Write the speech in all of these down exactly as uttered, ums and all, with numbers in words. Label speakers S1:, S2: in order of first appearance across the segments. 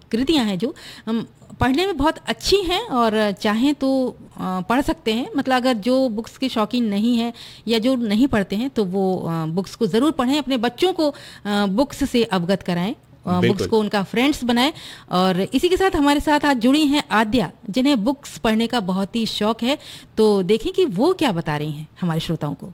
S1: कृतियाँ हैं जो हम पढ़ने में बहुत अच्छी हैं और चाहें तो अ, पढ़ सकते हैं। मतलब अगर जो बुक्स के शौकीन नहीं हैं या जो नहीं पढ़ते हैं तो वो अ, बुक्स को ज़रूर पढ़ें, अपने बच्चों को अ, बुक्स से अवगत कराएं, अ, बुक्स
S2: बिल्कुल।
S1: को उनका फ्रेंड्स बनाएं। और इसी के साथ हमारे साथ आज जुड़ी हैं आद्या, जिन्हें बुक्स पढ़ने का बहुत ही शौक है। तो देखें कि वो क्या बता रही हैं हमारे श्रोताओं को।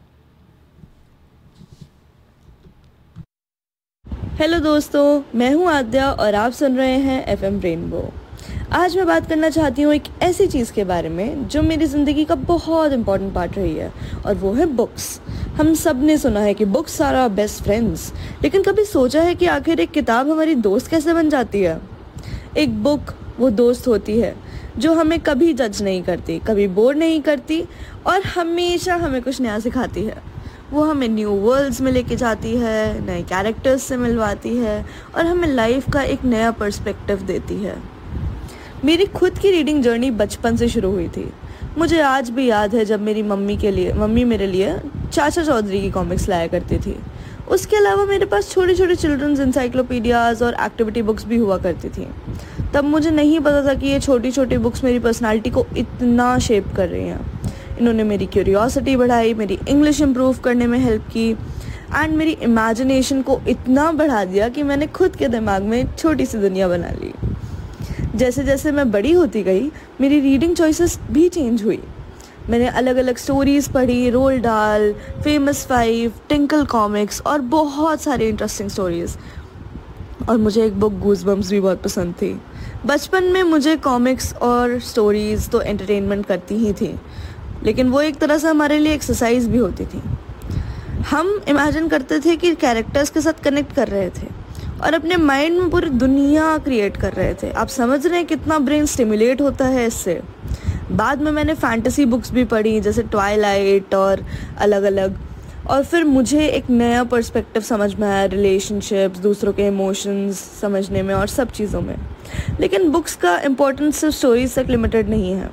S3: हेलो दोस्तों, मैं हूं आद्या और आप सुन रहे हैं एफ एम रेनबो। आज मैं बात करना चाहती हूँ एक ऐसी चीज़ के बारे में जो मेरी ज़िंदगी का बहुत इम्पॉर्टेंट पार्ट रही है, और वो है बुक्स। हम सब ने सुना है कि books are our best friends, लेकिन कभी सोचा है कि आखिर एक किताब हमारी दोस्त कैसे बन जाती है? एक बुक वो दोस्त होती है जो हमें कभी जज नहीं करती, कभी बोर नहीं करती और हमेशा हमें कुछ नया सिखाती है। वो हमें न्यू वर्ल्ड्स में लेके जाती है, नए कैरेक्टर्स से मिलवाती है और हमें लाइफ का एक नया पर्सपेक्टिव देती है। मेरी खुद की रीडिंग जर्नी बचपन से शुरू हुई थी। मुझे आज भी याद है जब मेरी मम्मी के लिए मम्मी मेरे लिए चाचा चौधरी की कॉमिक्स लाया करती थी। उसके अलावा मेरे पास छोटे छोटे चिल्ड्रंस इंसाइक्लोपीडियाज़ और एक्टिविटी बुक्स भी हुआ करती थी। तब मुझे नहीं पता था कि ये छोटी छोटी बुक्स मेरी पर्सनालिटी को इतना शेप कर रही हैं। इन्होंने मेरी क्यूरियोसिटी बढ़ाई, मेरी इंग्लिश इम्प्रूव करने में हेल्प की एंड मेरी इमेजिनेशन को इतना बढ़ा दिया कि मैंने खुद के दिमाग में एक छोटी सी दुनिया बना ली। जैसे जैसे मैं बड़ी होती गई, मेरी रीडिंग चॉइसेस भी चेंज हुई। मैंने अलग अलग स्टोरीज़ पढ़ी, रोल डाल, फेमस फाइव, टिंकल कॉमिक्स और बहुत सारे इंटरेस्टिंग स्टोरीज़। और मुझे एक बुक गूज़बम्प्स भी बहुत पसंद थी। बचपन में मुझे कॉमिक्स और स्टोरीज़ तो एंटरटेनमेंट करती ही थी, लेकिन वो एक तरह से हमारे लिए एक्सरसाइज भी होती थी। हम इमेजिन करते थे कि कैरेक्टर्स के साथ कनेक्ट कर रहे थे और अपने माइंड में पूरी दुनिया क्रिएट कर रहे थे। आप समझ रहे हैं कितना ब्रेन स्टिमुलेट होता है इससे। बाद में मैंने फैंटेसी बुक्स भी पढ़ी, जैसे ट्वाइलाइट और अलग अलग, और फिर मुझे एक नया पर्सपेक्टिव समझ में आया रिलेशनशिप्स, दूसरों के इमोशंस समझने में और सब चीज़ों में। लेकिन बुक्स का इम्पोर्टेंस सिर्फ स्टोरीज तक लिमिटेड नहीं है।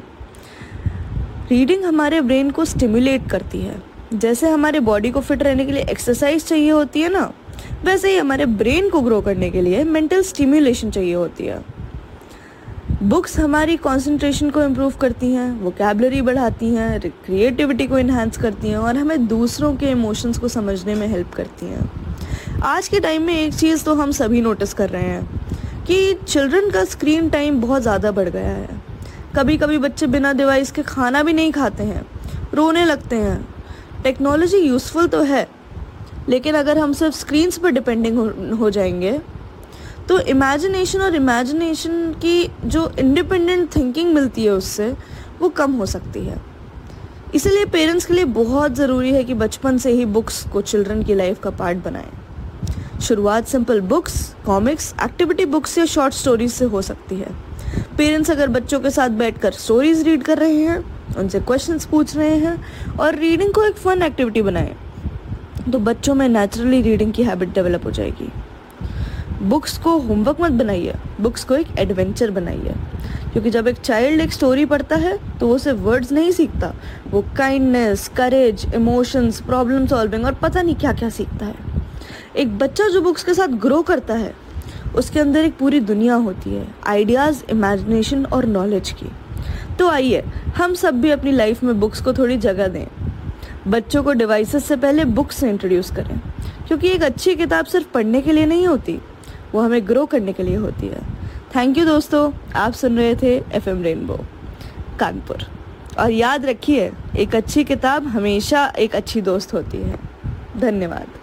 S3: रीडिंग हमारे ब्रेन को स्टिमुलेट करती है। जैसे हमारे बॉडी को फिट रहने के लिए एक्सरसाइज चाहिए होती है ना, वैसे ही हमारे ब्रेन को ग्रो करने के लिए मेंटल स्टिमुलेशन चाहिए होती है। बुक्स हमारी कंसंट्रेशन को इम्प्रूव करती हैं, वोकैबुलरी बढ़ाती हैं, क्रिएटिविटी को इन्हांस करती हैं और हमें दूसरों के इमोशंस को समझने में हेल्प करती हैं। आज के टाइम में एक चीज़ तो हम सभी नोटिस कर रहे हैं कि चिल्ड्रन का स्क्रीन टाइम बहुत ज़्यादा बढ़ गया है। कभी कभी बच्चे बिना डिवाइस के खाना भी नहीं खाते हैं, रोने लगते हैं। टेक्नोलॉजी यूज़फुल तो है, लेकिन अगर हम सिर्फ स्क्रीन्स पर डिपेंडिंग हो, हो जाएंगे तो इमेजिनेशन और इमेजिनेशन की जो इंडिपेंडेंट थिंकिंग मिलती है उससे, वो कम हो सकती है। इसलिए पेरेंट्स के लिए बहुत ज़रूरी है कि बचपन से ही बुक्स को चिल्ड्रन की लाइफ का पार्ट बनाएं। शुरुआत simple books, comics, activity books या शॉर्ट स्टोरीज से हो सकती है। पेरेंट्स अगर बच्चों के साथ बैठकर स्टोरीज रीड कर रहे हैं, उनसे क्वेश्चंस पूछ रहे हैं और रीडिंग को एक फन एक्टिविटी बनाएं, तो बच्चों में नेचुरली रीडिंग की हैबिट डेवलप हो जाएगी। बुक्स को होमवर्क मत बनाइए, बुक्स को एक एडवेंचर बनाइए, क्योंकि जब एक चाइल्ड एक स्टोरी पढ़ता है तो वो सिर्फ वर्ड्स नहीं सीखता, वो काइंडनेस, करेज, इमोशंस, प्रॉब्लम सॉल्विंग और पता नहीं क्या क्या सीखता है। एक बच्चा जो बुक्स के साथ ग्रो करता है, उसके अंदर एक पूरी दुनिया होती है, आइडियाज़, इमेजिनेशन और नॉलेज की। तो आइए हम सब भी अपनी लाइफ में बुक्स को थोड़ी जगह दें। बच्चों को डिवाइसेस से पहले बुक्स से इंट्रोड्यूस करें, क्योंकि एक अच्छी किताब सिर्फ पढ़ने के लिए नहीं होती, वो हमें ग्रो करने के लिए होती है। थैंक यू दोस्तों, आप सुन रहे थे एफ एम रेनबो कानपुर। और याद रखिए, एक अच्छी किताब हमेशा एक अच्छी दोस्त होती है। धन्यवाद।